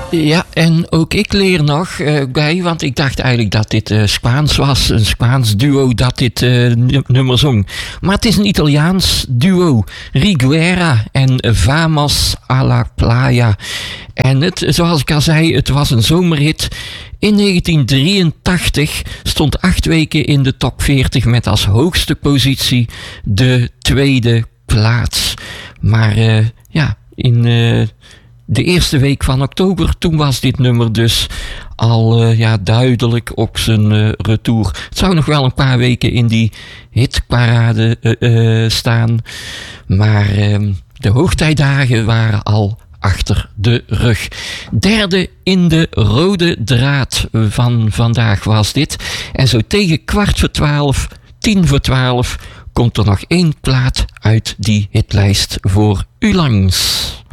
Ja, en ook ik leer nog bij, want ik dacht eigenlijk dat dit Spaans was. Een Spaans duo dat dit nummer zong. Maar het is een Italiaans duo. Riguera en Vamos a la Playa. En het, zoals ik al zei, het was een zomerhit. In 1983 stond 8 weken in de top 40 met als hoogste positie de tweede plaats. Maar in de eerste week van oktober, toen was dit nummer dus al duidelijk op zijn retour. Het zou nog wel een paar weken in die hitparade staan, maar de hoogtijdagen waren al achter de rug. Derde in de rode draad van vandaag was dit. En zo tegen 11:15, 11:10 komt er nog 1 plaat uit die hitlijst voor u langs.